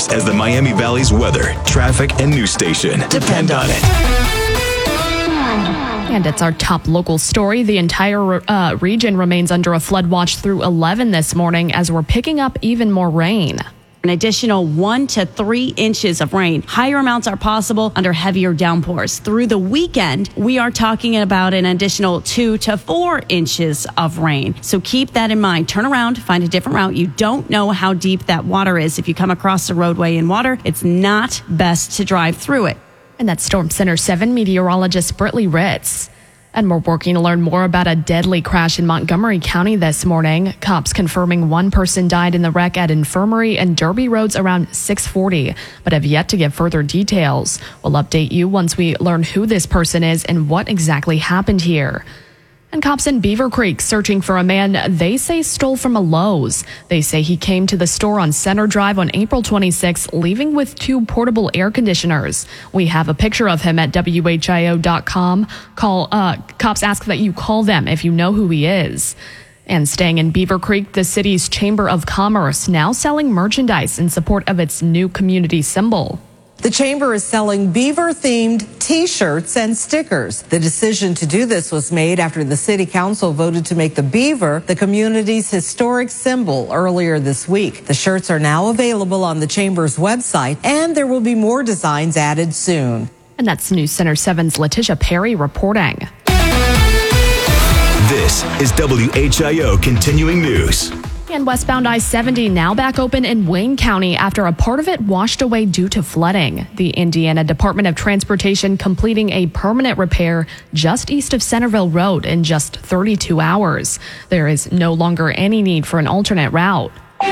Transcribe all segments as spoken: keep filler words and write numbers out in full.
News as the Miami Valley's weather, traffic, and news station. Depend on it. And it's our top local story. The entire uh, region remains under a flood watch through eleven this morning as we're picking up even more rain. An additional one to three inches of rain. Higher amounts are possible under heavier downpours. Through the weekend, we are talking about an additional two to four inches of rain. So keep that in mind. Turn around, find a different route. You don't know how deep that water is. If you come across the roadway in water, it's not best to drive through it. And that's Storm Center seven meteorologist Britley Ritz. And we're working to learn more about a deadly crash in Montgomery County this morning. Cops confirming one person died in the wreck at Infirmary and Derby Roads around six forty, but have yet to give further details. We'll update you once we learn who this person is and what exactly happened here. And cops in Beaver Creek searching for a man they say stole from a Lowe's. They say he came to the store on Center Drive on April twenty-sixth, leaving with two portable air conditioners. We have a picture of him at W H I O dot com. Call, uh, cops ask that you call them if you know who he is. And staying in Beaver Creek, the city's Chamber of Commerce now selling merchandise in support of its new community symbol. The Chamber is selling beaver-themed T-shirts and stickers. The decision to do this was made after the City Council voted to make the beaver the community's historic symbol earlier this week. The shirts are now available on the Chamber's website, and there will be more designs added soon. And that's News Center seven's Letitia Perry reporting. This is W H I O Continuing News. And westbound I seventy now back open in Wayne County after a part of it washed away due to flooding. The Indiana Department of Transportation completing a permanent repair just east of Centerville Road in just thirty-two hours. There is no longer any need for an alternate route.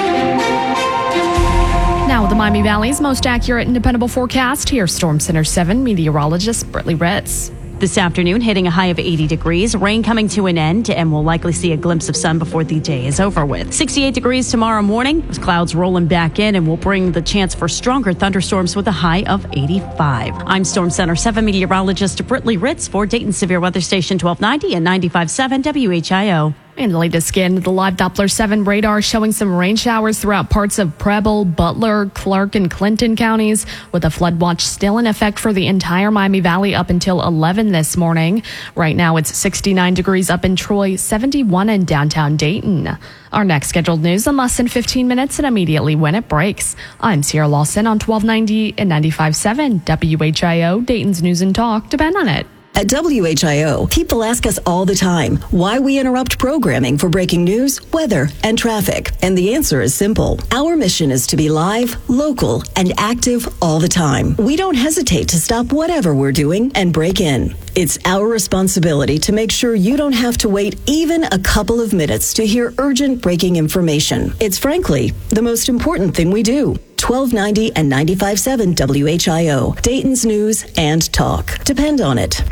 Now, the Miami Valley's most accurate and dependable forecast. Here's Storm Center seven meteorologist Britley Ritz. This afternoon, hitting a high of eighty degrees, rain coming to an end, and we'll likely see a glimpse of sun before the day is over with. sixty-eight degrees tomorrow morning, with clouds rolling back in, and will bring the chance for stronger thunderstorms with a high of eighty-five. I'm Storm Center seven meteorologist Britley Ritz for Dayton Severe Weather Station twelve ninety and ninety-five point seven W H I O. And the latest scan, the live Doppler seven radar showing some rain showers throughout parts of Preble, Butler, Clark, and Clinton counties, with a flood watch still in effect for the entire Miami Valley up until eleven this morning. Right now, it's sixty-nine degrees up in Troy, seventy-one in downtown Dayton. Our next scheduled news in less than fifteen minutes and immediately when it breaks. I'm Sierra Lawson on twelve ninety and ninety-five point seven W H I O, Dayton's News and Talk. Depend on it. At W H I O, people ask us all the time why we interrupt programming for breaking news, weather, and traffic. And the answer is simple. Our mission is to be live, local, and active all the time. We don't hesitate to stop whatever we're doing and break in. It's our responsibility to make sure you don't have to wait even a couple of minutes to hear urgent breaking information. It's frankly the most important thing we do. twelve ninety and ninety-five point seven W H I O, Dayton's News and Talk. Depend on it.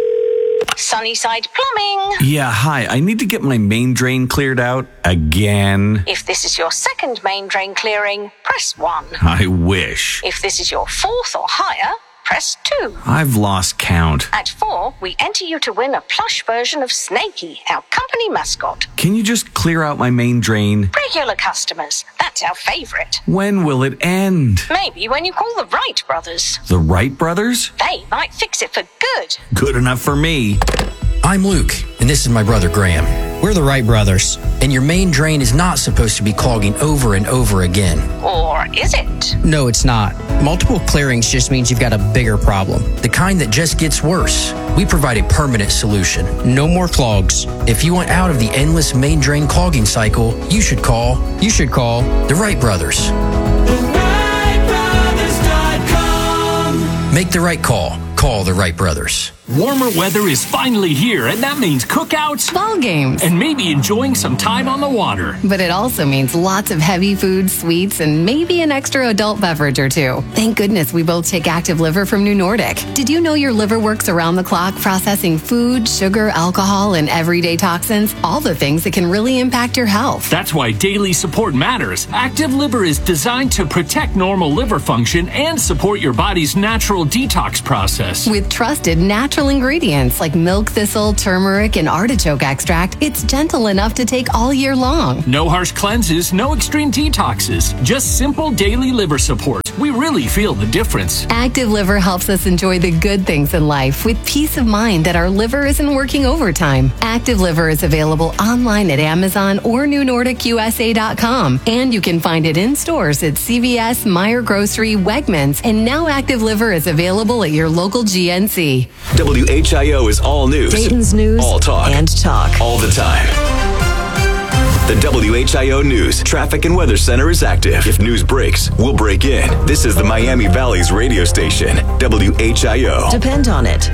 Sunnyside Plumbing. Yeah, hi. I need to get my main drain cleared out again. If this is your second main drain clearing, press one. I wish. If this is your fourth or higher, press two. I've lost count. At four, we enter you to win a plush version of Snakey, our company mascot. Can you just clear out my main drain? Regular customers, that's our favorite. When will it end? Maybe when you call the Wright brothers. The Wright brothers? They might fix it for good. Good enough for me. I'm Luke, and this is my brother Graham. We're the Wright brothers, and your main drain is not supposed to be clogging over and over again. Or is it? No, it's not. Multiple clearings just means you've got a bigger problem, the kind that just gets worse. We provide a permanent solution. No more clogs. If you want out of the endless main drain clogging cycle, you should call, you should call the Wright brothers. the wright brothers dot com. Make the right call. Call the Wright brothers. Warmer weather is finally here, and that means cookouts, ball games, and maybe enjoying some time on the water. But it also means lots of heavy foods, sweets, and maybe an extra adult beverage or two. Thank goodness we both take Active Liver from New Nordic. Did you know your liver works around the clock processing food, sugar, alcohol, and everyday toxins? All the things that can really impact your health. That's why daily support matters. Active Liver is designed to protect normal liver function and support your body's natural detox process. With trusted natural ingredients like milk thistle, turmeric, and artichoke extract, it's gentle enough to take all year long. No harsh cleanses, no extreme detoxes, just simple daily liver support. Livers, we really feel the difference. Active Liver helps us enjoy the good things in life with peace of mind that our liver isn't working overtime. Active Liver is available online at Amazon or new nordic u s a dot com. And you can find it in stores at C V S, Meijer Grocery, Wegmans, and now Active Liver is available at your local G N C. W H I O is all news. Dayton's news all talk. and talk. All the time. The W H I O News Traffic and Weather Center is active. If news breaks, we'll break in. This is the Miami Valley's radio station, W H I O. Depend on it.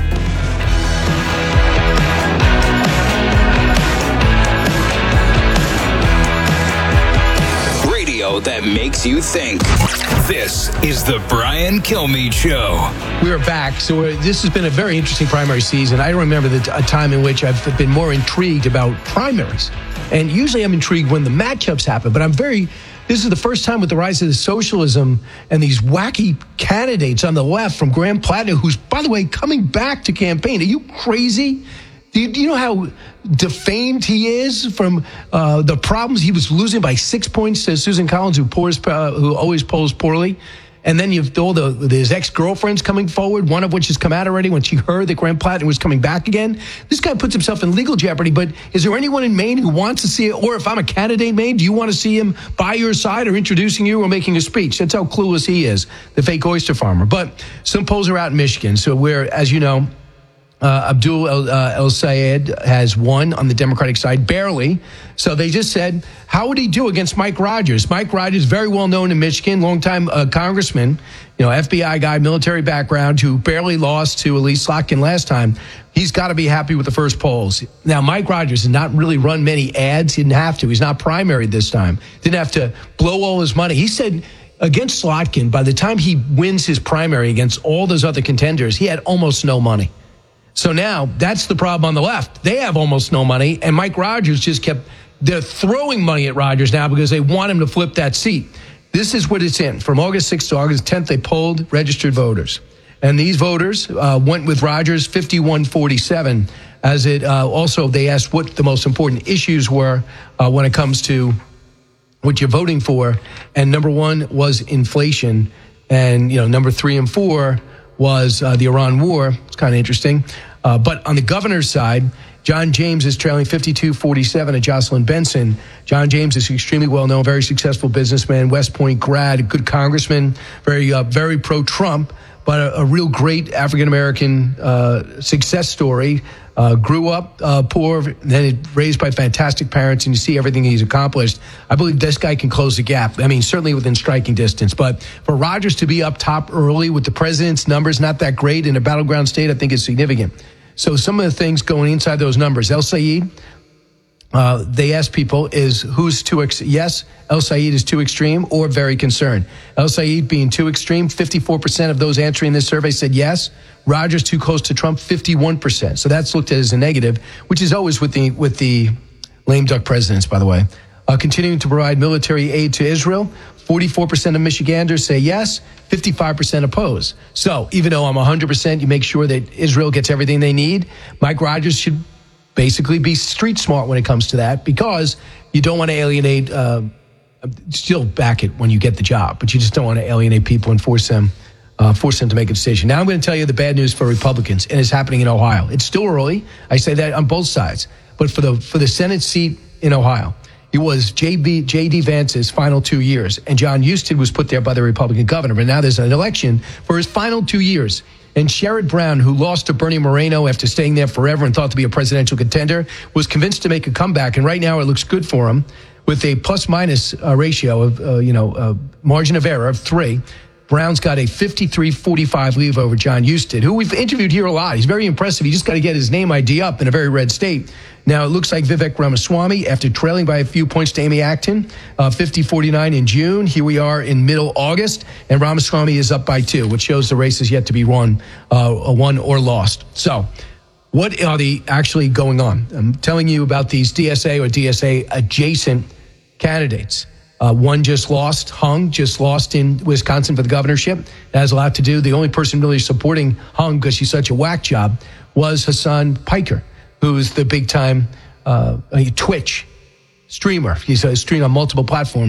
Radio that makes you think. This is the Brian Kilmeade Show. We are back. So we're, this has been a very interesting primary season. I don't remember the, a time in which I've been more intrigued about primaries. And usually I'm intrigued when the matchups happen, but I'm very, this is the first time with the rise of the socialism and these wacky candidates on the left from Graham Plattner, who's, by the way, coming back to campaign. Are you crazy? Do you, do you know how defamed he is from uh, the problems? He was losing by six points to Susan Collins, who pours, uh, who always polls poorly. And then you've all the his ex-girlfriends coming forward, one of which has come out already when she heard that Graham Plattner was coming back again. This guy puts himself in legal jeopardy, but is there anyone in Maine who wants to see it? Or if I'm a candidate in Maine, do you want to see him by your side or introducing you or making a speech? That's how clueless he is, the fake oyster farmer. But some polls are out in Michigan. So where, as you know, Uh, Abdul El, uh, El Sayed has won on the Democratic side, barely. So they just said, how would he do against Mike Rogers? Mike Rogers, very well known in Michigan, longtime uh, congressman, you know, F B I guy, military background, who barely lost to Elise Slotkin last time. He's got to be happy with the first polls. Now, Mike Rogers has not really run many ads. He didn't have to. He's not primaried this time. Didn't have to blow all his money. He said against Slotkin, by the time he wins his primary against all those other contenders, he had almost no money. So now that's the problem on the left. They have almost no money, and Mike Rogers just kept, they're throwing money at Rogers now because they want him to flip that seat. This is what it's in. From August sixth to August tenth, they polled registered voters. And these voters uh, went with Rogers fifty-one forty-seven. As it uh, also, they asked what the most important issues were uh, when it comes to what you're voting for. And number one was inflation. And, you know, number three and four was uh, the Iran war. It's kind of interesting. Uh, but on the governor's side, John James is trailing fifty-two forty-seven at Jocelyn Benson. John James is extremely well-known, very successful businessman, West Point grad, a good congressman, very uh, very pro-Trump, but a, a real great African-American uh, success story. Uh, grew up uh, poor, then raised by fantastic parents, and you see everything he's accomplished. I believe this guy can close the gap. I mean, certainly within striking distance. But for Rogers to be up top early with the president's numbers not that great in a battleground state, I think is significant. So some of the things going inside those numbers, El Sayed, uh, they asked people, is who's too, ex- yes, El Sayed is too extreme or very concerned. El Sayed being too extreme, fifty-four percent of those answering this survey said yes. Rogers too close to Trump, fifty-one percent. So that's looked at as a negative, which is always with the with the lame duck presidents, by the way. Uh, continuing to provide military aid to Israel, forty-four percent of Michiganders say yes, fifty-five percent oppose. So even though I'm one hundred percent, you make sure that Israel gets everything they need, Mike Rogers should basically be street smart when it comes to that, because you don't want to alienate, uh, still back it when you get the job, but you just don't want to alienate people and force them Uh, force them to make a decision. Now I'm going to tell you the bad news for Republicans, and it's happening in Ohio. It's still early. I say that on both sides. But for the for the Senate seat in Ohio, it was J B, J D Vance's final two years, and John Husted was put there by the Republican governor. But now there's an election for his final two years. And Sherrod Brown, who lost to Bernie Moreno after staying there forever and thought to be a presidential contender, was convinced to make a comeback. And right now it looks good for him with a plus-minus uh, ratio of, uh, you know, uh, margin of error of three. Brown's got a fifty-three forty-five lead over John Husted, who we've interviewed here a lot. He's very impressive. You just got to get his name I D up in a very red state. Now, it looks like Vivek Ramaswamy, after trailing by a few points to Amy Acton, uh, fifty forty-nine in June. Here we are in middle August, and Ramaswamy is up by two, which shows the race is yet to be won, uh, won or lost. So, what are the actually going on? I'm telling you about these D S A or D S A adjacent candidates. Uh, one just lost, Hung, just lost in Wisconsin for the governorship. That has a lot to do. The only person really supporting Hung, because she's such a whack job, was Hassan Piker, who's the big-time uh, Twitch streamer. He's a streamer on multiple platforms.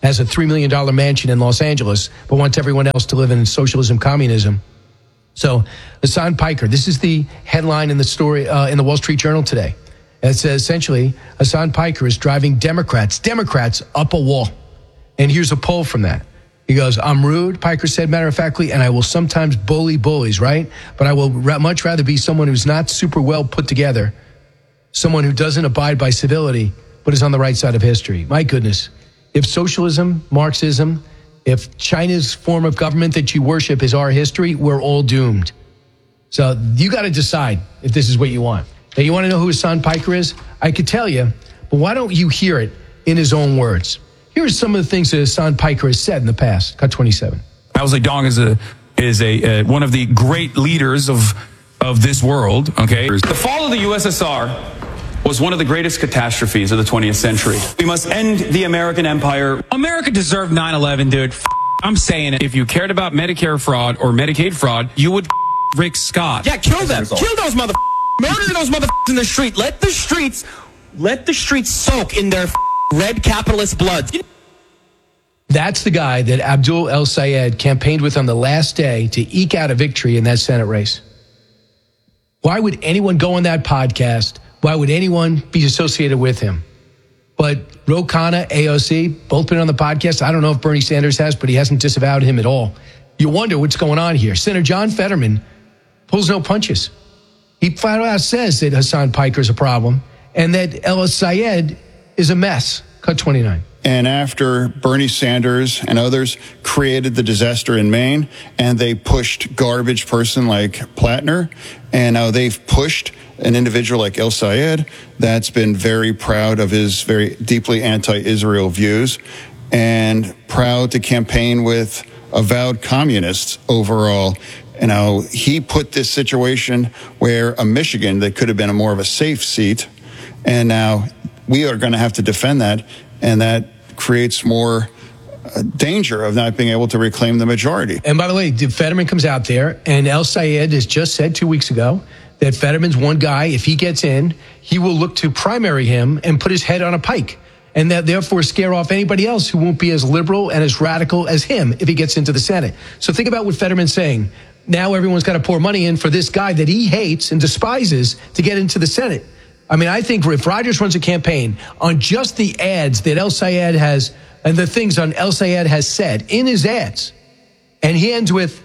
has a three million dollars mansion in Los Angeles, but wants everyone else to live in socialism, communism. So Hassan Piker, this is the headline in the story uh, in the Wall Street Journal today. It says essentially, Hassan Piker is driving Democrats, Democrats up a wall. And here's a poll from that. He goes, I'm rude, Piker said matter-of-factly, and I will sometimes bully bullies, right? But I will ra- much rather be someone who's not super well put together, someone who doesn't abide by civility, but is on the right side of history. My goodness. If socialism, Marxism, if China's form of government that you worship is our history, we're all doomed. So you got to decide if this is what you want. Now, you want to know who Hassan Piker is? I could tell you, but why don't you hear it in his own words? Here are some of the things that Hassan Piker has said in the past. Cut twenty-seven. Mao Zedong is a is a uh, one of the great leaders of of this world. Okay, the fall of the U S S R was one of the greatest catastrophes of the twentieth century. We must end the American empire. America deserved nine eleven, dude. F- I'm saying it. If you cared about Medicare fraud or Medicaid fraud, you would f- Rick Scott. Yeah, kill them. Kill those mother. Murder those mother in the street. Let the streets, let the streets soak in their red capitalist blood. That's the guy that Abdul El Sayed campaigned with on the last day to eke out a victory in that Senate race. Why would anyone go on that podcast? Why would anyone be associated with him? But Ro Khanna, A O C, both been on the podcast. I don't know if Bernie Sanders has, but he hasn't disavowed him at all. You wonder what's going on here. Senator John Fetterman pulls no punches. He flat out says that Hassan Piker is a problem and that El Sayed is a mess. Cut twenty-nine. And after Bernie Sanders and others created the disaster in Maine, and they pushed garbage person like Plattner, and now they've pushed an individual like El Sayed that's been very proud of his very deeply anti-Israel views and proud to campaign with avowed communists overall. You know, he put this situation where a Michigan that could have been a more of a safe seat, and now we are going to have to defend that, and that creates more uh, danger of not being able to reclaim the majority. And by the way, Fetterman comes out there, and El Sayed has just said two weeks ago that Fetterman's one guy, if he gets in, he will look to primary him and put his head on a pike, and that therefore scare off anybody else who won't be as liberal and as radical as him if he gets into the Senate. So think about what Fetterman's saying. Now everyone's got to pour money in for this guy that he hates and despises to get into the Senate. I mean, I think if Rogers runs a campaign on just the ads that El Sayed has and the things on El Sayed has said in his ads, and he ends with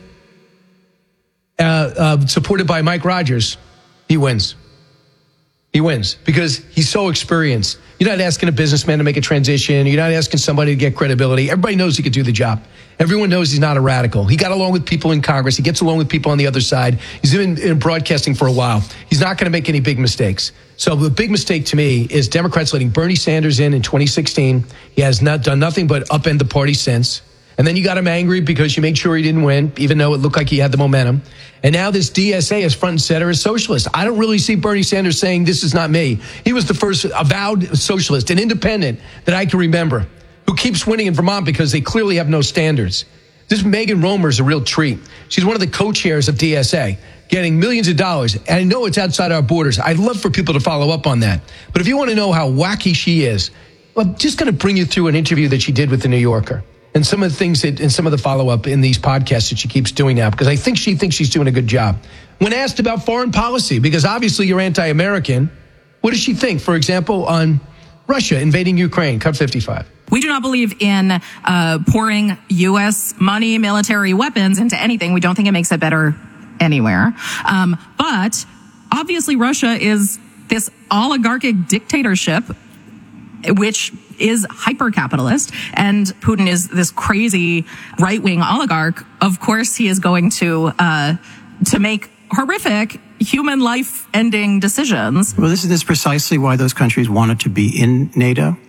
uh, uh, supported by Mike Rogers, he wins. He wins because he's so experienced. You're not asking a businessman to make a transition. You're not asking somebody to get credibility. Everybody knows he could do the job. Everyone knows he's not a radical. He got along with people in Congress. He gets along with people on the other side. He's been in broadcasting for a while. He's not going to make any big mistakes. So the big mistake to me is Democrats letting Bernie Sanders in in twenty sixteen. He has not done nothing but upend the party since. And then you got him angry because you made sure he didn't win, even though it looked like he had the momentum. And now this D S A is front and center as socialist. I don't really see Bernie Sanders saying, this is not me. He was the first avowed socialist, an independent that I can remember, who keeps winning in Vermont because they clearly have no standards. This Megan Romer is a real treat. She's one of the co-chairs of D S A, getting millions of dollars. And I know it's outside our borders. I'd love for people to follow up on that. But if you want to know how wacky she is, well, I'm just going to bring you through an interview that she did with the New Yorker. And some of the things that, and some of the follow-up in these podcasts that she keeps doing now, because I think she thinks she's doing a good job. When asked about foreign policy, because obviously you're anti-American, what does she think, for example, on Russia invading Ukraine? Cut fifty-five. We do not believe in uh, pouring U S money, military weapons into anything. We don't think it makes it better anywhere. Um, but obviously Russia is this oligarchic dictatorship, which is hyper-capitalist, and Putin is this crazy right-wing oligarch. Of course, he is going to uh, to make horrific human life-ending decisions. Well, this is, this is precisely why those countries wanted to be in NATO.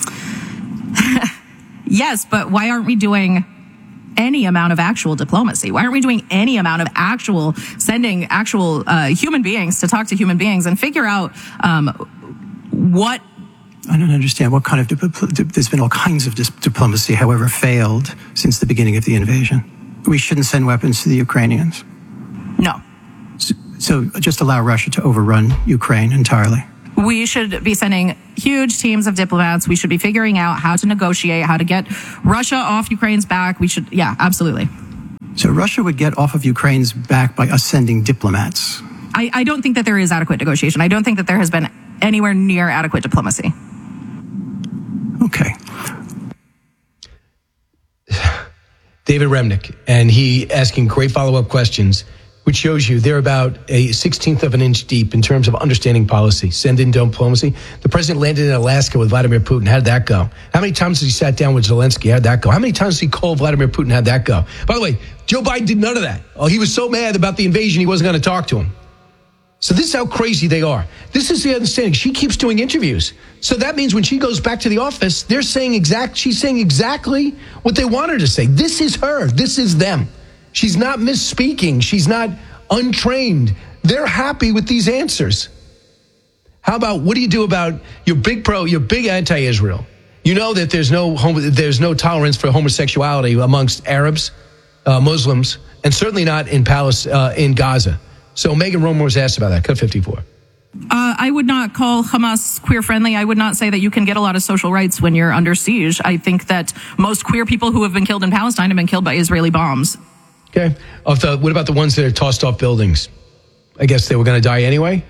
Yes, but why aren't we doing any amount of actual diplomacy? Why aren't we doing any amount of actual sending actual uh, human beings to talk to human beings and figure out um, what? I don't understand what kind of dip- dip- there's been all kinds of dis- diplomacy, however failed since the beginning of the invasion. We shouldn't send weapons to the Ukrainians. No. So, so just allow Russia to overrun Ukraine entirely. We should be sending huge teams of diplomats. We should be figuring out how to negotiate, how to get Russia off Ukraine's back. We should, yeah, absolutely. So Russia would get off of Ukraine's back by us sending diplomats. I, I don't think that there is adequate negotiation. I don't think that there has been anywhere near adequate diplomacy. Okay. David Remnick, and he asking great follow-up questions, which shows you they're about a sixteenth of an inch deep in terms of understanding policy, send in diplomacy. The president landed in Alaska with Vladimir Putin. How did that go? How many times has he sat down with Zelensky? How did that go? How many times did he call Vladimir Putin? How did that go? By the way, Joe Biden did none of that. Oh, he was so mad about the invasion, he wasn't going to talk to him. So this is how crazy they are. This is the understanding. She keeps doing interviews. So that means when she goes back to the office, they're saying exact, she's saying exactly what they want her to say. This is her. This is them. She's not misspeaking. She's not untrained. They're happy with these answers. How about, what do you do about your big pro, your big anti-Israel? You know that there's no homo, there's no tolerance for homosexuality amongst Arabs, uh, Muslims, and certainly not in Palestine, uh, in Gaza. So Megan Romer was asked about that. Cut fifty-four. Uh, I would not call Hamas queer friendly. I would not say that you can get a lot of social rights when you're under siege. I think that most queer people who have been killed in Palestine have been killed by Israeli bombs. Okay. Of the, what about the ones that are tossed off buildings? I guess they were going to die anyway.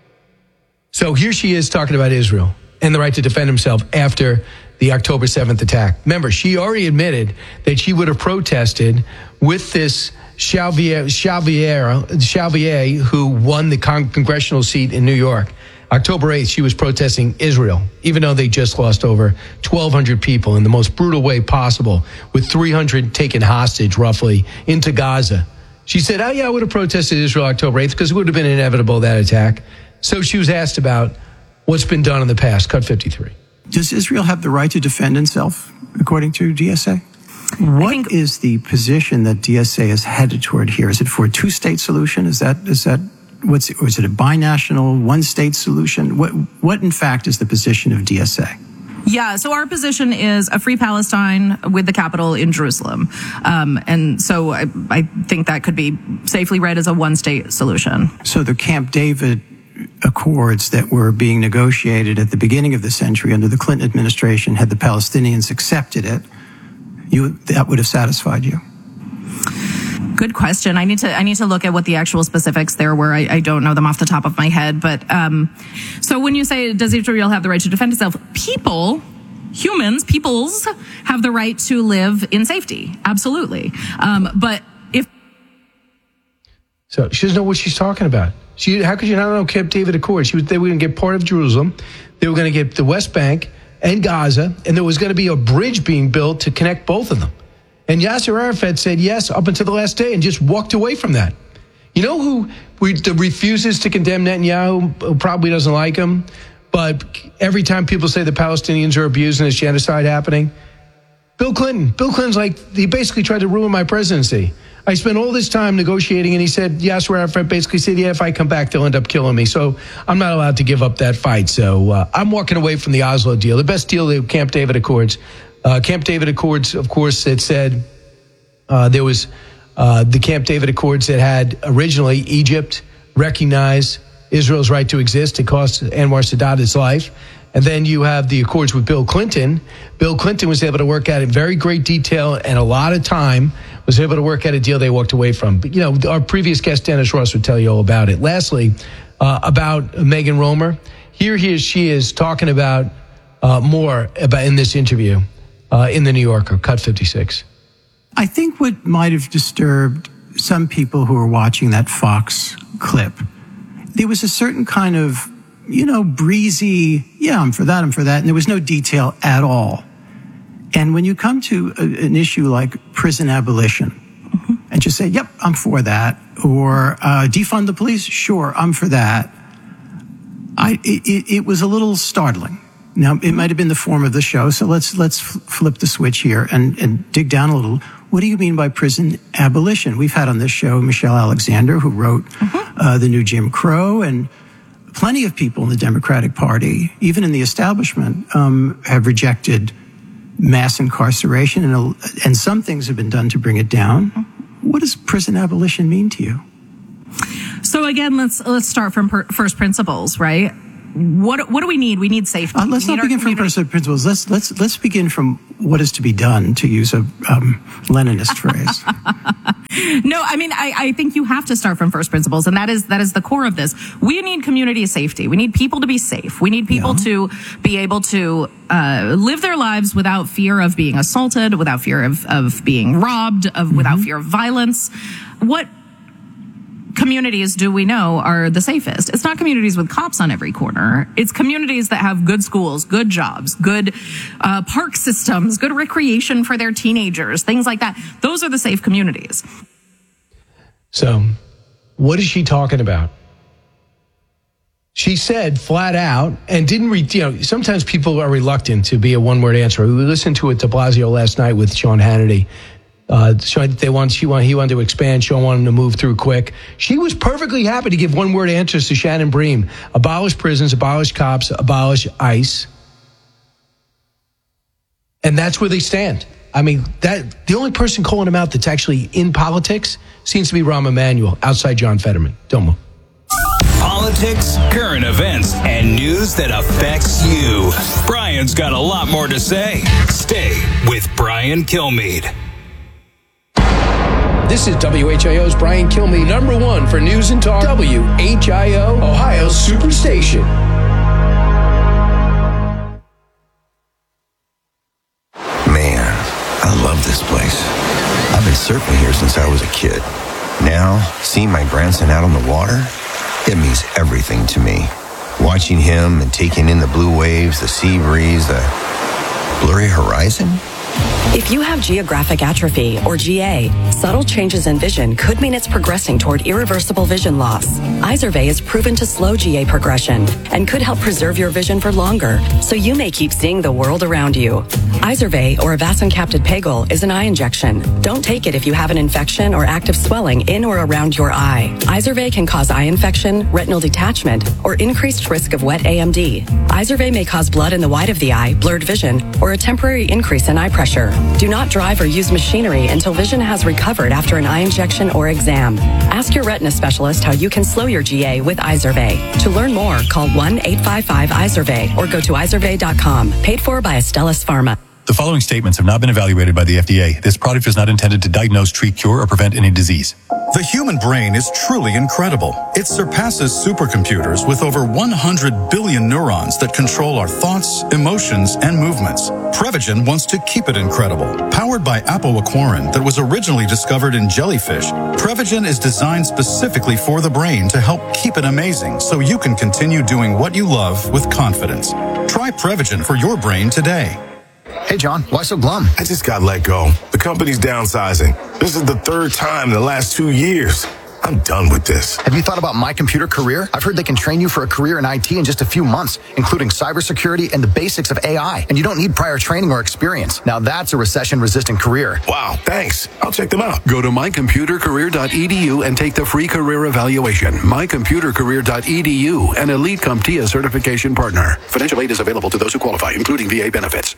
So here she is talking about Israel and the right to defend himself after the October seventh attack. Remember, she already admitted that she would have protested with this Chauvier, Chauvier, Chauvier, who won the con- congressional seat in New York. October eighth, she was protesting Israel, even though they just lost over twelve hundred people in the most brutal way possible, with three hundred taken hostage, roughly, into Gaza. She said, oh, yeah, I would have protested Israel October eighth because it would have been inevitable, that attack. So she was asked about what's been done in the past. Cut fifty-three. Does Israel have the right to defend itself, according to D S A? What think, is the position that D S A is headed toward here? Is it for a two-state solution? Is that is that what's or is it a binational one-state solution? What what in fact is the position of D S A? Yeah, so our position is a free Palestine with the capital in Jerusalem, um, and so I, I think that could be safely read as a one-state solution. So the Camp David Accords that were being negotiated at the beginning of the century under the Clinton administration, had the Palestinians accepted it, you that would have satisfied you? Good question. I need to I need to look at what the actual specifics there were. I, I don't know them off the top of my head. But um, so when you say, does Israel have the right to defend itself? People, humans, peoples have the right to live in safety. Absolutely. Um, but if so, she doesn't know what she's talking about. She, how could you not know Camp David Accords? She was, they were going to get part of Jerusalem. They were going to get the West Bank and Gaza, and there was going to be a bridge being built to connect both of them. And Yasser Arafat said yes up until the last day and just walked away from that. You know who refuses to condemn Netanyahu, who probably doesn't like him, but every time people say the Palestinians are abused and there's genocide happening? Bill Clinton. Bill Clinton's like, he basically tried to ruin my presidency. I spent all this time negotiating, and he said, Yasser Arafat basically said, yeah, if I come back, they'll end up killing me. So I'm not allowed to give up that fight. So uh, I'm walking away from the Oslo deal, the best deal, the Camp David Accords. Uh, Camp David Accords, of course, it said uh, there was uh, the Camp David Accords that had originally Egypt recognize Israel's right to exist. It cost Anwar Sadat his life. And then you have the Accords with Bill Clinton. Bill Clinton was able to work out in very great detail and a lot of time, was able to work out a deal they walked away from. But, you know, our previous guest, Dennis Ross, would tell you all about it. Lastly, uh, about Megan Romer. Here he is, she is talking about uh, more about in this interview uh, in the New Yorker. Cut fifty-six. I think what might have disturbed some people who were watching that Fox clip, there was a certain kind of, you know, breezy, yeah, I'm for that, I'm for that. And there was no detail at all. And when you come to a, an issue like prison abolition, mm-hmm. and just say, yep, I'm for that, or uh, defund the police, sure, I'm for that, I, it, it was a little startling. Now, it might have been the form of the show, so let's let's flip the switch here and, and dig down a little. What do you mean by prison abolition? We've had on this show Michelle Alexander, who wrote mm-hmm. uh, The New Jim Crow, and plenty of people in the Democratic Party, even in the establishment, um, have rejected mass incarceration, and, and some things have been done to bring it down. What does prison abolition mean to you? So again, let's let's start from per- first principles, right? what what do we need? We need safety. Uh, let's We not need begin our from community- first principles. Let's let's let's begin from what is to be done, to use a um, Leninist phrase. No, I mean, I, I think you have to start from first principles, and that is that is the core of this. We need community safety. We need people to be safe. We need people to be able to uh, live their lives without fear of being assaulted, without fear of, of being robbed, of without fear of violence. What communities do we know are the safest? It's not communities with cops on every corner. It's communities that have good schools, good jobs, good uh, park systems, good recreation for their teenagers, things like that. Those are the safe communities. So, what is she talking about? She said flat out and didn't read, you know, sometimes people are reluctant to be a one-word answer. We listened to it de Blasio last night with Sean Hannity. Uh, so they want, she want, he wanted to expand. Sean wanted him to move through quick. She was perfectly happy to give one-word answers to Shannon Bream. Abolish prisons, abolish cops, abolish ICE. And that's where they stand. I mean, that the only person calling him out that's actually in politics seems to be Rahm Emanuel, outside John Fetterman. Don't move. Politics, current events, and news that affects you. Brian's got a lot more to say. Stay with Brian Kilmeade. This is W H I O's Brian Kilmeade, number one for news and talk. W H I O, Ohio's Superstation. Man, I love this place. I've been surfing here since I was a kid. Now, seeing my grandson out on the water, it means everything to me. Watching him and taking in the blue waves, the sea breeze, the blurry horizon. If you have geographic atrophy, or G A, subtle changes in vision could mean it's progressing toward irreversible vision loss. Izervay is proven to slow G A progression and could help preserve your vision for longer, so you may keep seeing the world around you. Izervay, or avacincaptad pegol, is an eye injection. Don't take it if you have an infection or active swelling in or around your eye. Izervay can cause eye infection, retinal detachment, or increased risk of wet A M D. Izervay may cause blood in the white of the eye, blurred vision, or a temporary increase in eye pressure. Do not drive or use machinery until vision has recovered after an eye injection or exam. Ask your retina specialist how you can slow your G A with Izervay. To learn more, call one eight five five Izervay or go to izervay dot com. Paid for by Astellas Pharma. The following statements have not been evaluated by the F D A. This product is not intended to diagnose, treat, cure, or prevent any disease. The human brain is truly incredible. It surpasses supercomputers with over one hundred billion neurons that control our thoughts, emotions, and movements. Prevagen wants to keep it incredible. Powered by apoaquarin that was originally discovered in jellyfish, Prevagen is designed specifically for the brain to help keep it amazing so you can continue doing what you love with confidence. Try Prevagen for your brain today. Hey, John, why so glum? I just got let go. The company's downsizing. This is the third time in the last two years. I'm done with this. Have you thought about My Computer Career? I've heard they can train you for a career in I T in just a few months, including cybersecurity and the basics of A I. And you don't need prior training or experience. Now that's a recession-resistant career. Wow, thanks. I'll check them out. Go to my computer career dot e d u and take the free career evaluation. my computer career dot e d u, an Elite CompTIA certification partner. Financial aid is available to those who qualify, including V A benefits.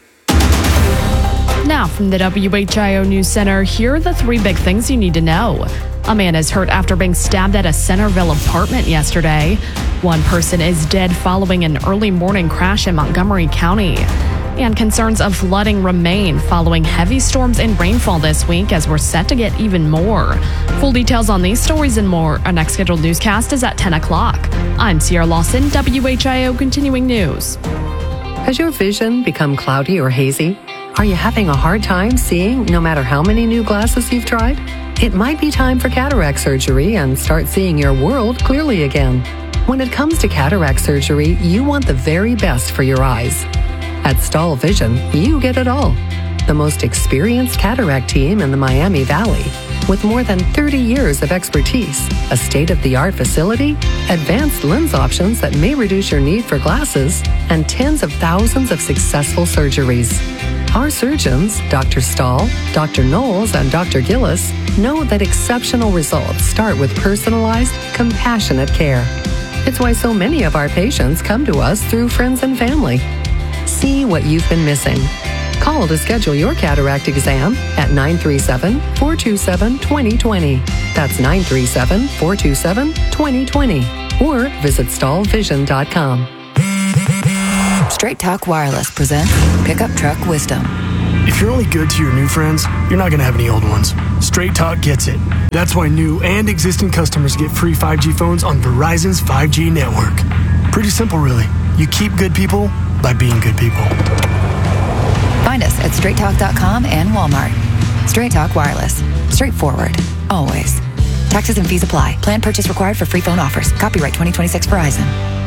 Now from the W H I O News Center, here are the three big things you need to know. A man is hurt after being stabbed at a Centerville apartment yesterday. One person is dead following an early morning crash in Montgomery County. And concerns of flooding remain following heavy storms and rainfall this week, as we're set to get even more. Full details on these stories and more. Our next scheduled newscast is at ten o'clock. I'm Sierra Lawson, W H I O Continuing News. Has your vision become cloudy or hazy? Are you having a hard time seeing no matter how many new glasses you've tried? It might be time for cataract surgery and start seeing your world clearly again. When it comes to cataract surgery, you want the very best for your eyes. At Stahl Vision, you get it all. The most experienced cataract team in the Miami Valley, with more than thirty years of expertise, a state-of-the-art facility, advanced lens options that may reduce your need for glasses, and tens of thousands of successful surgeries. Our surgeons, Doctor Stahl, Doctor Knowles, and Doctor Gillis, know that exceptional results start with personalized, compassionate care. It's why so many of our patients come to us through friends and family. See what you've been missing. Call to schedule your cataract exam at nine three seven, four two seven, two zero two zero. That's nine three seven, four two seven, two zero two zero. Or visit stahl vision dot com. Straight Talk Wireless presents Pickup Truck Wisdom. If you're only good to your new friends, you're not going to have any old ones. Straight Talk gets it. That's why new and existing customers get free five G phones on Verizon's five G network. Pretty simple, really. You keep good people by being good people. Find us at straight talk dot com and Walmart. Straight Talk Wireless. Straightforward. Always. Taxes and fees apply. Plan purchase required for free phone offers. Copyright twenty twenty-six Verizon.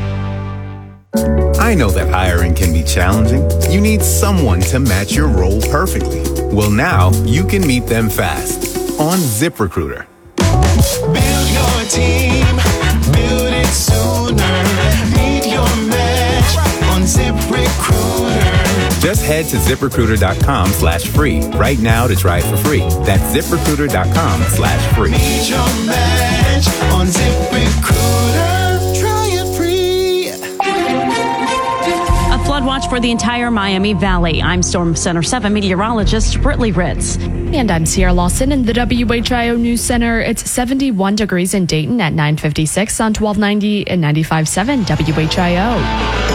I know that hiring can be challenging. You need someone to match your role perfectly. Well, now you can meet them fast on ZipRecruiter. Build your team. Build it sooner. Meet your match on ZipRecruiter. Just head to ZipRecruiter.com slash free right now to try it for free. That's ZipRecruiter.com slash free. Meet your match on ZipRecruiter. Try it free. A flood watch for the entire Miami Valley. I'm Storm Center seven meteorologist Brittany Ritz. And I'm Sierra Lawson in the W H I O News Center. It's seventy-one degrees in Dayton at nine fifty-six on twelve ninety and ninety-five point seven W H I O.